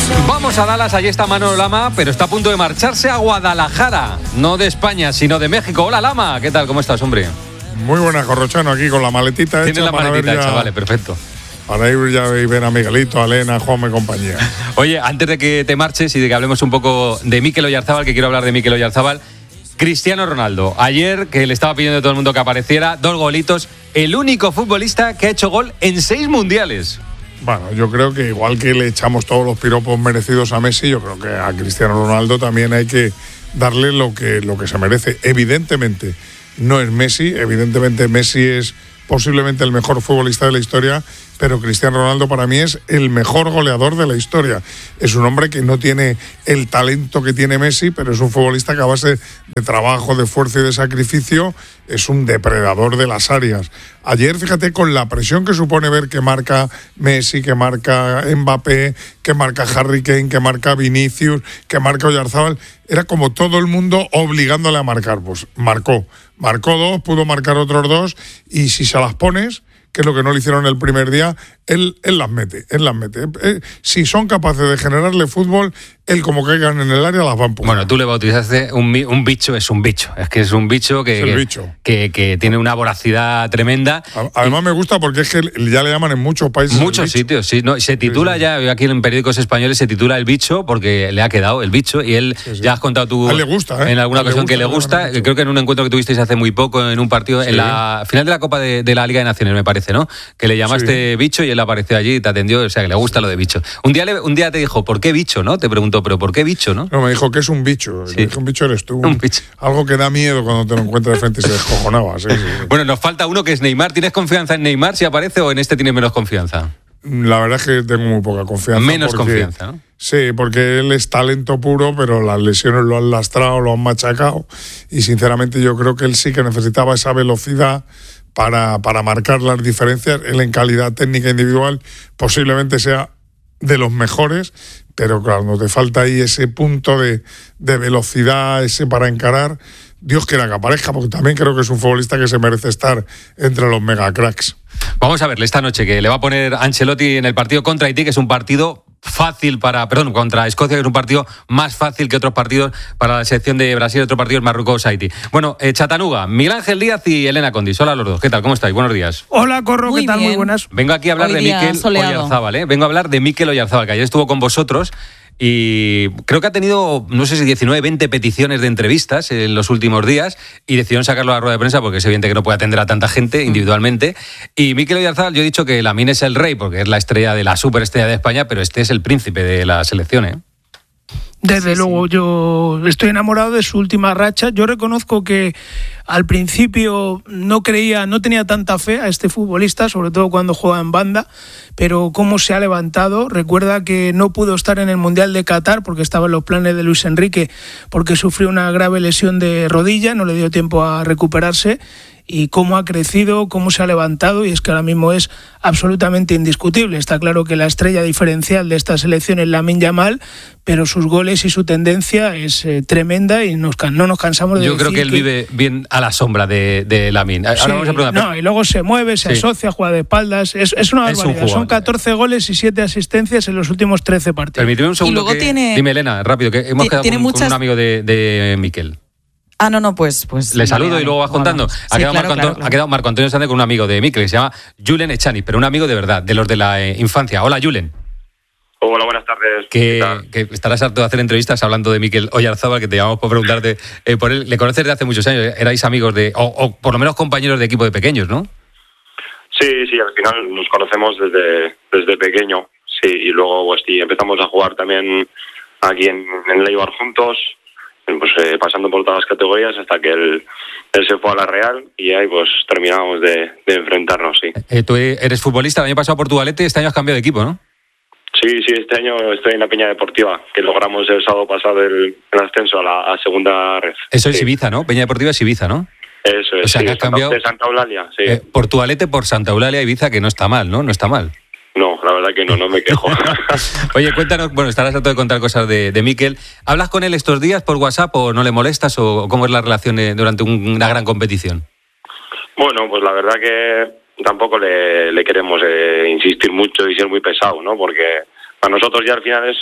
Vamos a Dallas, allí está Manolo Lama, pero está a punto de marcharse a Guadalajara, no de España, sino de México. Hola Lama, ¿qué tal? ¿Cómo estás, hombre? Muy buena, Corrochano, aquí con la maletita hecha. Tienes la maletita hecha, vale, perfecto. Para ir ya y ver a Miguelito, a Elena, a Juanma y compañía. Oye, antes de que te marches y de que hablemos un poco de Mikel Oyarzábal, que quiero hablar de Mikel Oyarzábal, Cristiano Ronaldo, ayer que le estaba pidiendo a todo el mundo que apareciera, 2 golitos, el único futbolista que ha hecho gol en 6 mundiales. Bueno, yo creo que igual que le echamos todos los piropos merecidos a Messi, yo creo que a Cristiano Ronaldo también hay que darle lo que se merece. Evidentemente no es Messi, evidentemente Messi es posiblemente el mejor futbolista de la historia, pero Cristiano Ronaldo para mí es el mejor goleador de la historia. Es un hombre que no tiene el talento que tiene Messi, pero es un futbolista que a base de trabajo, de esfuerzo y de sacrificio es un depredador de las áreas. Ayer, fíjate, con la presión que supone ver que marca Messi, que marca Mbappé, que marca Harry Kane, que marca Vinicius, que marca Oyarzábal, era como todo el mundo obligándole a marcar. Pues marcó 2, pudo marcar otros 2, y si se las pones, que es lo que no le hicieron el primer día, él las mete. Si son capaces de generarle fútbol, él como caigan en el área las va a empujar. Bueno, tú le bautizaste un bicho, es un bicho. Es que es un bicho que tiene una voracidad tremenda. Además me gusta porque es que ya le llaman en muchos países. Muchos sitios, sí. No, se titula ya, aquí en periódicos españoles se titula El Bicho porque le ha quedado el bicho y él, ya has contado tú. A él le gusta, en alguna ocasión que le gusta. Creo que en un encuentro que tuvisteis hace muy poco, en un partido, en la final de la Copa de la Liga de Naciones, me parece, ¿no? Que le llamaste bicho y él apareció allí y te atendió, o sea, que le gusta lo de bicho. Un día te dijo, ¿por qué bicho, no? Te preguntó, ¿pero por qué bicho, no? No, me dijo que es un bicho. Sí. Me dijo, un bicho eres tú. Un bicho. Algo que da miedo cuando te lo encuentras de frente y se descojonaba. Sí. Bueno, nos falta uno que es Neymar. ¿Tienes confianza en Neymar si aparece o en este tienes menos confianza? La verdad es que tengo muy poca confianza. Menos confianza, ¿no? Sí, porque él es talento puro, pero las lesiones lo han lastrado, lo han machacado. Y sinceramente yo creo que él sí que necesitaba esa velocidad para marcar las diferencias. Él en calidad técnica individual posiblemente sea de los mejores, pero claro, no te falta ahí ese punto de velocidad, ese para encarar. Dios quiera que aparezca, porque también creo que es un futbolista que se merece estar entre los mega cracks. Vamos a verle esta noche que le va a poner Ancelotti en el partido contra Haití, que es un partido fácil contra Escocia, que es un partido más fácil que otros partidos para la selección de Brasil, otro partido es Marruecos-Haití. Bueno, Chattanooga, Miguel Ángel Díaz y Elena Condis. Hola a los dos, ¿qué tal? ¿Cómo estáis? Buenos días. Hola, Corro, ¿qué tal? Bien. Muy buenas. Vengo aquí a hablar de Mikel Oyarzábal, ¿eh? Vengo a hablar de Mikel Oyarzábal, que ayer estuvo con vosotros y creo que ha tenido, no sé si 19, 20 peticiones de entrevistas en los últimos días y decidieron sacarlo a la rueda de prensa porque es evidente que no puede atender a tanta gente individualmente. Y Mikel Oyarzábal, yo he dicho que Lamine es el rey porque es la estrella de la superestrella de España, pero este es el príncipe de la selección, ¿eh? Desde luego, yo estoy enamorado de su última racha. Yo reconozco que al principio no tenía tanta fe a este futbolista, sobre todo cuando juega en banda, pero cómo se ha levantado. Recuerda que no pudo estar en el Mundial de Qatar porque estaba en los planes de Luis Enrique, porque sufrió una grave lesión de rodilla, no le dio tiempo a recuperarse. Y cómo ha crecido, cómo se ha levantado, y es que ahora mismo es absolutamente indiscutible. Está claro que la estrella diferencial de esta selección es Lamine Yamal, pero sus goles y su tendencia es tremenda y no nos cansamos de Yo decir creo que él vive bien a la sombra de Lamine. Ahora vamos a preguntar. Y luego se mueve, se asocia, juega de espaldas. Es una barbaridad. Son 14 goles y 7 asistencias en los últimos 13 partidos. Permíteme un segundo. Dime, Elena, rápido, que hemos quedado con un amigo de Mikel. Pues le saludo y luego vas contando. Ha quedado Marco Antonio Sánchez con un amigo de Mikel que se llama Julen Echani, pero un amigo de verdad, de los de la infancia. Hola, Julen. Hola, buenas tardes. Que estarás harto de hacer entrevistas hablando de Mikel Oyarzábal, que te llamamos por preguntarte por él. Le conoces de hace muchos años, erais amigos o por lo menos compañeros de equipo de pequeños, ¿no? Sí, al final nos conocemos desde pequeño. Sí, y luego pues sí, empezamos a jugar también aquí en Leibar juntos. Pues pasando por todas las categorías hasta que él se fue a la Real y ahí pues terminamos de enfrentarnos, sí. Tú eres futbolista, el año pasado Portugalete, este año has cambiado de equipo, ¿no? Sí, este año estoy en la Peña Deportiva, que logramos el sábado pasado el ascenso a segunda red. Eso es Ibiza, ¿no? Peña Deportiva es Ibiza, ¿no? Eso es, o sea, que has cambiado de Santa Eulalia, sí. Portugalete por Santa Eulalia, Ibiza, que no está mal, ¿no? No está mal. No, la verdad que no me quejo. Oye, cuéntanos, estarás harto de contar cosas de Mikel. ¿Hablas con él estos días por WhatsApp o no le molestas o cómo es la relación durante una gran competición? Bueno, pues la verdad que tampoco le queremos insistir mucho y ser muy pesado, ¿no? Porque a nosotros ya al final es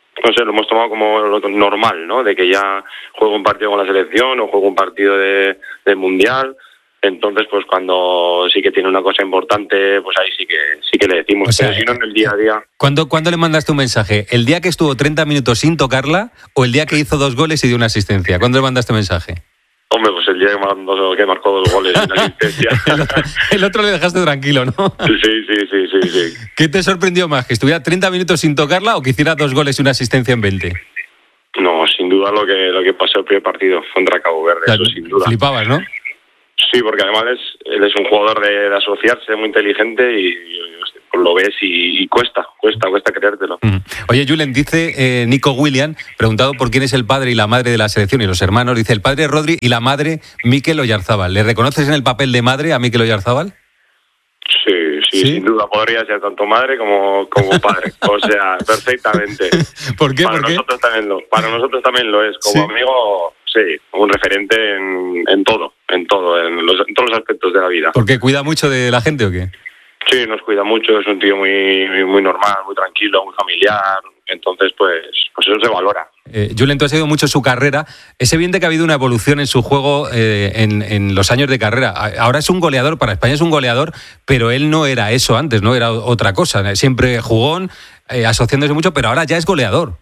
no sé, lo hemos tomado como lo normal, ¿no? De que ya juego un partido con la selección o juego un partido del Mundial. Entonces, pues cuando sí que tiene una cosa importante, pues ahí sí que le decimos. O sea, pero si no, en el día a día. ¿Cuándo le mandaste un mensaje? ¿El día que estuvo 30 minutos sin tocarla o el día que hizo 2 goles y dio una asistencia? ¿Cuándo le mandaste mensaje? Hombre, pues el día que marcó 2 goles y una asistencia. el otro le dejaste tranquilo, ¿no? Sí. ¿Qué te sorprendió más? ¿Que estuviera 30 minutos sin tocarla o que hiciera 2 goles y una asistencia en 20? No, sin duda lo que pasó el primer partido contra Cabo Verde, claro, eso sin duda. Flipabas, ¿no? Sí, porque además él es un jugador de asociarse, muy inteligente y pues lo ves y cuesta creértelo. Oye, Julen, dice Nico William, preguntado por quién es el padre y la madre de la selección y los hermanos, dice el padre Rodri y la madre Mikel Oyarzábal. ¿Le reconoces en el papel de madre a Mikel Oyarzábal? Sí, sin duda podría ser tanto madre como padre. O sea, perfectamente. ¿Por qué? Para nosotros también lo es. Como amigo, sí, un referente en todo, en todos los aspectos de la vida. ¿Por qué? ¿Cuida mucho de la gente o qué? Sí, nos cuida mucho, es un tío muy normal, muy tranquilo, muy familiar. Entonces, pues eso se valora. Julen, tú has seguido mucho su carrera. Es evidente que ha habido una evolución en su juego en los años de carrera. Ahora es un goleador, para España es un goleador, pero él no era eso antes, ¿no? Era otra cosa. Siempre jugón, asociándose mucho, pero ahora ya es goleador.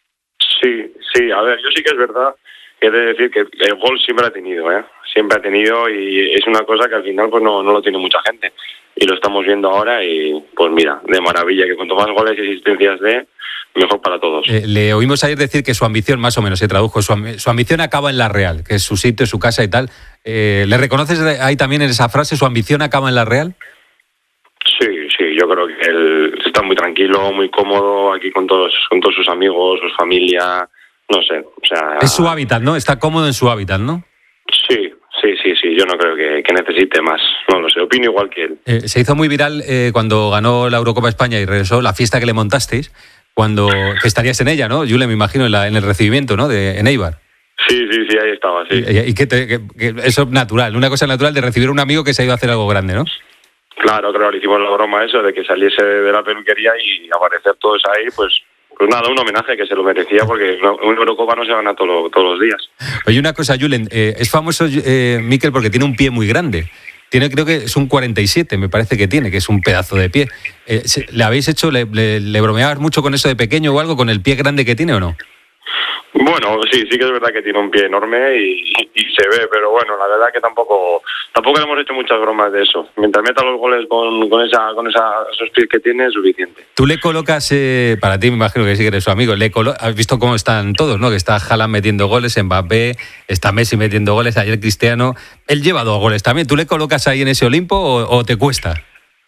Sí, a ver, yo sí que es verdad que he de decir que el gol siempre ha tenido, Siempre ha tenido y es una cosa que al final pues no lo tiene mucha gente. Y lo estamos viendo ahora y pues mira, de maravilla, que cuanto más goles y asistencias mejor para todos. Le oímos ayer decir que su ambición, más o menos se tradujo, su ambición acaba en la Real, que es su sitio, su casa y tal. ¿Le reconoces ahí también en esa frase, su ambición acaba en la Real? Sí, yo creo que él está muy tranquilo, muy cómodo aquí con todos sus amigos, su familia, no sé, o sea... Es su hábitat, ¿no? Está cómodo en su hábitat, ¿no? Sí, yo no creo que necesite más, no lo sé, opino igual que él. Se hizo muy viral cuando ganó la Eurocopa España y regresó, la fiesta que le montasteis, que estarías en ella, ¿no? Julen, me imagino, en el recibimiento, ¿no? En Eibar. Sí, ahí estaba, sí. Y que eso es natural, una cosa natural de recibir a un amigo que se ha ido a hacer algo grande, ¿no? Claro, le hicimos la broma eso, de que saliese de la peluquería y aparecer todos ahí, pues nada, un homenaje que se lo merecía porque una Eurocopa no se gana todos los días. Oye, una cosa, Julen, es famoso Mikel porque tiene un pie muy grande. Creo que es un 47, me parece que tiene, que es un pedazo de pie. ¿Le habéis hecho, le bromeabas mucho con eso de pequeño o algo, con el pie grande que tiene o no? Bueno, sí que es verdad que tiene un pie enorme y se ve, pero bueno, la verdad que tampoco le hemos hecho muchas bromas de eso. Mientras meta los goles con esos pies que tiene, es suficiente. Tú le colocas, para ti me imagino que sí que eres su amigo, has visto cómo están todos, ¿no? Que está Haaland metiendo goles, Mbappé, está Messi metiendo goles, ayer Cristiano, él lleva 2 goles también. ¿Tú le colocas ahí en ese Olimpo o te cuesta?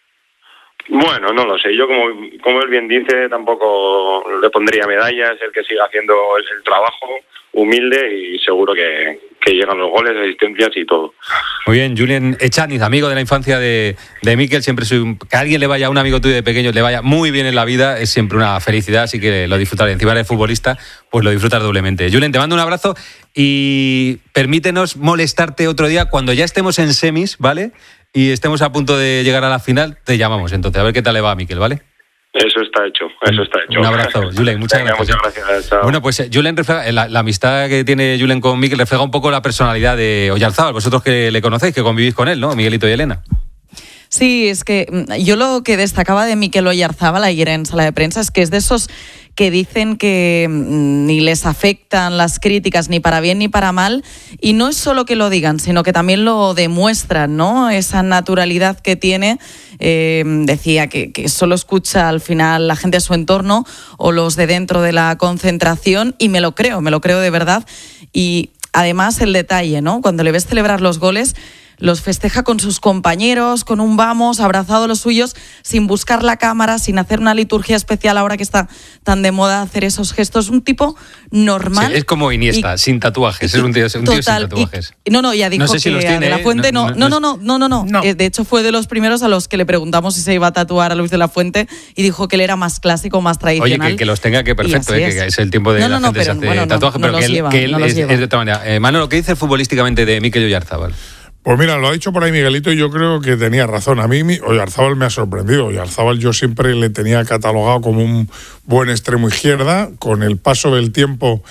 Bueno, no lo sé. Yo, como él bien dice, tampoco le pondría medallas. El que siga haciendo el trabajo humilde y seguro que llegan los goles, asistencias y todo. Muy bien, Julen Echaniz, amigo de la infancia de Mikel. Siempre que a alguien le vaya, un amigo tuyo de pequeño, le vaya muy bien en la vida, es siempre una felicidad, así que lo disfrutaré. Encima eres futbolista, pues lo disfrutas doblemente. Julen, te mando un abrazo y permítenos molestarte otro día cuando ya estemos en semis, ¿vale? Y estemos a punto de llegar a la final, te llamamos entonces, a ver qué tal le va a Mikel, ¿vale? Eso está hecho. Un abrazo, Julen, muchas gracias. Muchas gracias, chao. Bueno, pues Julen refleja, la amistad que tiene Julen con Mikel refleja un poco la personalidad de Oyarzábal, vosotros que le conocéis, que convivís con él, ¿no? Miguelito y Elena. Sí, es que yo lo que destacaba de Mikel Oyarzábal ayer en sala de prensa es que es de esos que dicen que ni les afectan las críticas ni para bien ni para mal, y no es solo que lo digan, sino que también lo demuestran, ¿no? Esa naturalidad que tiene, decía que solo escucha al final la gente de su entorno o los de dentro de la concentración, y me lo creo de verdad. Y además el detalle, ¿no? Cuando le ves celebrar los goles, los festeja con sus compañeros, con un vamos, abrazado a los suyos, sin buscar la cámara, sin hacer una liturgia especial ahora que está tan de moda hacer esos gestos. Un tipo normal. Sí, es como Iniesta, sin tatuajes. Es un tío sin tatuajes. Ya dijo, no sé si que los tiene, De la Fuente no. De hecho, fue de los primeros a los que le preguntamos si se iba a tatuar a Luis de la Fuente y dijo que él era más clásico, más tradicional. Oye, que los tenga, que perfecto, que es el tiempo de la gente se hace tatuajes, pero que él es de otra manera. Manolo, ¿qué dice futbolísticamente de Mikel Oyarzábal? Pues mira, lo ha dicho por ahí Miguelito y yo creo que tenía razón. A mí Oyarzábal me ha sorprendido. Oyarzábal yo siempre le tenía catalogado como un buen extremo izquierda. Con el paso del tiempo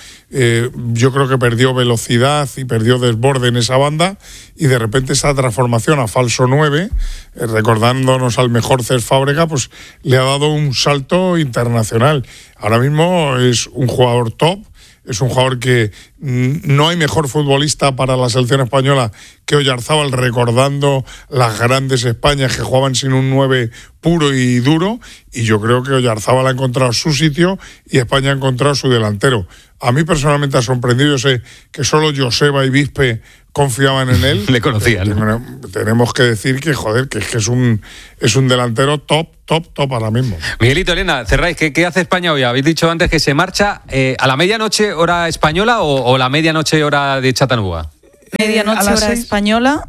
yo creo que perdió velocidad y perdió desborde en esa banda y de repente esa transformación a falso 9, recordándonos al mejor Cesc Fábregas, pues le ha dado un salto internacional. Ahora mismo es un jugador top. Es un jugador que no hay mejor futbolista para la selección española que Oyarzábal, recordando las grandes Españas que jugaban sin un 9 puro y duro, y yo creo que Oyarzábal ha encontrado su sitio y España ha encontrado su delantero. A mí personalmente ha sorprendido, yo sé que solo Joseba y Vispe confiaban en él. Le conocían. Tenemos que decir que, joder, que es un delantero top ahora mismo. Miguelito, Elena, cerráis. ¿Qué hace España hoy? Habéis dicho antes que se marcha a la medianoche hora española o la medianoche hora de Chattanooga. Medianoche hora 6. Española.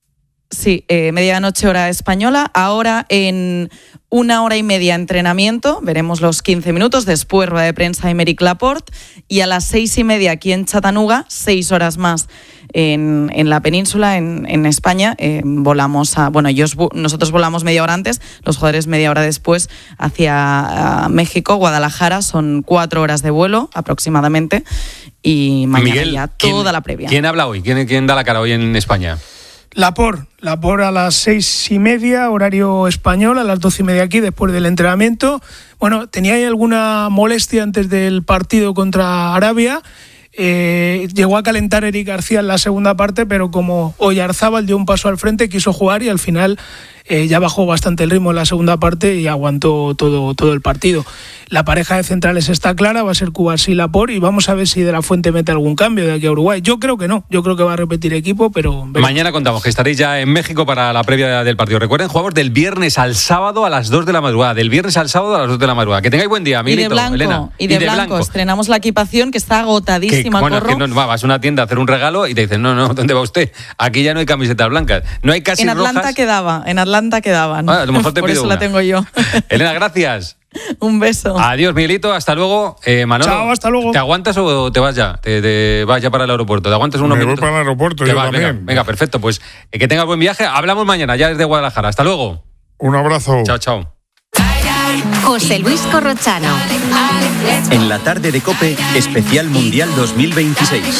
Sí, medianoche hora española. Ahora en 1 hora y media entrenamiento, veremos los 15 minutos, después rueda de prensa Aymeric Laporte, y a las 6:30 aquí en Chattanooga, 6 horas más en la península, en España, volamos nosotros volamos media hora antes, los jugadores media hora después hacia México, Guadalajara, son 4 horas de vuelo aproximadamente, y mañana Miguel, ya toda la previa. ¿Quién habla hoy? ¿Quién da la cara hoy en España? Laporte a las 6:30, horario español, a las 12:30 aquí, después del entrenamiento. Bueno, tenía ahí alguna molestia antes del partido contra Arabia. Llegó a calentar Eric García en la segunda parte, pero como Oyarzábal dio un paso al frente, quiso jugar y al final ya bajó bastante el ritmo en la segunda parte y aguantó todo el partido. La pareja de centrales está clara, va a ser Cubarsí y Laporte, y vamos a ver si De la Fuente mete algún cambio de aquí a Uruguay. Yo creo que no, yo creo que va a repetir equipo, pero... Mañana contamos que estaréis ya en México para la previa del partido. Recuerden, jugamos del viernes al sábado a las 2 de la madrugada. Del viernes al sábado a las 2 de la madrugada. Que tengáis buen día, Miguelito, Elena. Y de blanco. Estrenamos la equipación que está agotadísima. Vas a una tienda a hacer un regalo y te dicen, no, ¿dónde va usted? Aquí ya no hay camisetas blancas. No hay casi rojas. En Atlanta quedaban. A lo mejor te Por pido eso una. La tengo yo. Elena, gracias. Un beso. Adiós, Miguelito, hasta luego. Manolo, chao, hasta luego. ¿Te aguantas o te vas ya? ¿Te vas ya para el aeropuerto? ¿Te aguantas unos minutos? Me voy para el aeropuerto, yo también. Venga, perfecto. Pues que tengas buen viaje. Hablamos mañana, ya desde Guadalajara. Hasta luego. Un abrazo. Chao. José Luis Corrochano. En la tarde de COPE, especial Mundial 2026.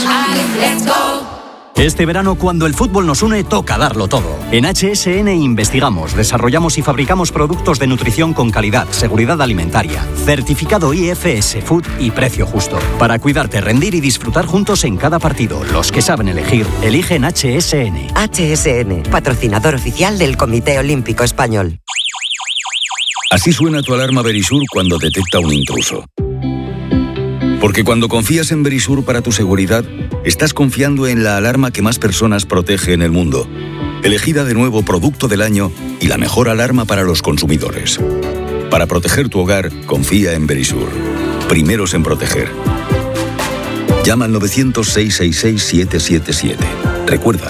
Este verano, cuando el fútbol nos une, toca darlo todo. En HSN investigamos, desarrollamos y fabricamos productos de nutrición con calidad, seguridad alimentaria, certificado IFS Food y precio justo. Para cuidarte, rendir y disfrutar juntos en cada partido. Los que saben elegir, eligen HSN. HSN, patrocinador oficial del Comité Olímpico Español. Así suena tu alarma Verisur cuando detecta un intruso. Porque cuando confías en Verisur para tu seguridad, estás confiando en la alarma que más personas protege en el mundo. Elegida de nuevo Producto del Año y la mejor alarma para los consumidores. Para proteger tu hogar, confía en Verisur. Primeros en proteger. Llama al 900-666-777. Recuerda,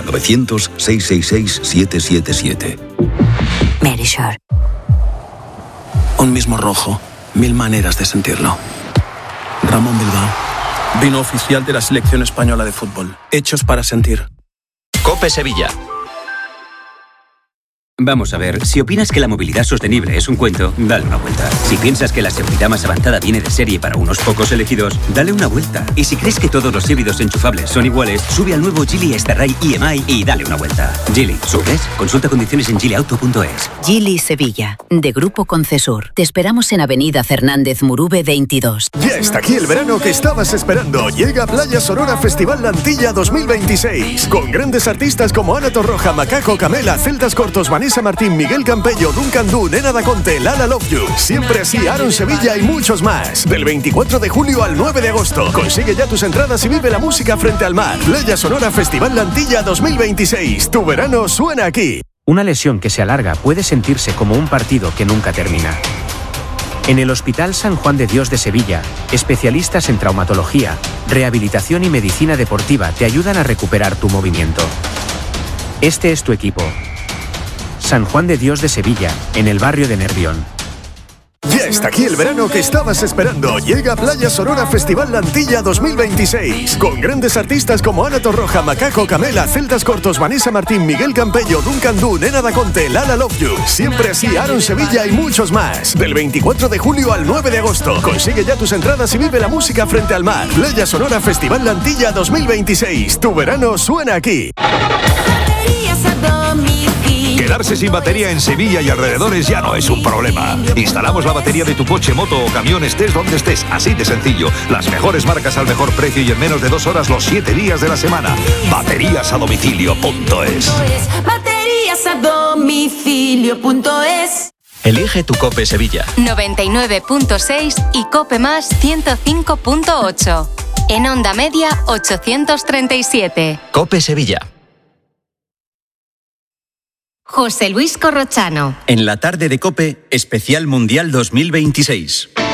900-666-777. Verisur. Un mismo rojo, 1000 maneras de sentirlo. Ramón Bilbao, vino oficial de la selección española de fútbol. Hechos para sentir. COPE Sevilla. Vamos a ver, si opinas que la movilidad sostenible es un cuento, dale una vuelta. Si piensas que la seguridad más avanzada viene de serie para unos pocos elegidos, dale una vuelta. Y si crees que todos los híbridos enchufables son iguales, sube al nuevo Geely Starray EMI y dale una vuelta. Geely, ¿subes? Consulta condiciones en geelyauto.es. Geely Sevilla, de Grupo Concesur. Te esperamos en Avenida Fernández Murube 22. Ya está aquí el verano que estabas esperando. Llega Playa Sonora Festival Lantilla 2026. Con grandes artistas como Ana Torroja, Macaco, Camela, Celtas Cortos, Vanessa Martín, Miguel Campello, Duncan Du, Nena Daconte, Lala Love You, Siempre Así, Aaron Sevilla y muchos más. Del 24 de julio al 9 de agosto. Consigue ya tus entradas y vive la música frente al mar. Playa Sonora Festival Lantilla 2026. Tu verano suena aquí. Una lesión que se alarga puede sentirse como un partido que nunca termina. En el Hospital San Juan de Dios de Sevilla, especialistas en traumatología, rehabilitación y medicina deportiva te ayudan a recuperar tu movimiento. Este es tu equipo. San Juan de Dios de Sevilla, en el barrio de Nervión. Ya está aquí el verano que estabas esperando. Llega Playa Sonora Festival La Antilla 2026. Con grandes artistas como Ana Torroja, Macaco, Camela, Celtas Cortos, Vanessa Martín, Miguel Campello, Duncan Du, Nena Daconte, Lala Love You. Siempre así, Aaron Sevilla y muchos más. Del 24 de julio al 9 de agosto. Consigue ya tus entradas y vive la música frente al mar. Playa Sonora Festival La Antilla 2026. Tu verano suena aquí. Quedarse sin batería en Sevilla y alrededores ya no es un problema. Instalamos la batería de tu coche, moto o camión, estés donde estés, así de sencillo. Las mejores marcas al mejor precio y en menos de 2 horas los 7 días de la semana. Bateríasadomicilio.es. Bateríasadomicilio.es. Elige tu Cope Sevilla. 99.6 y Cope Más 105.8. En onda media 837. Cope Sevilla. José Luis Corrochano. En la tarde de COPE, especial Mundial 2026.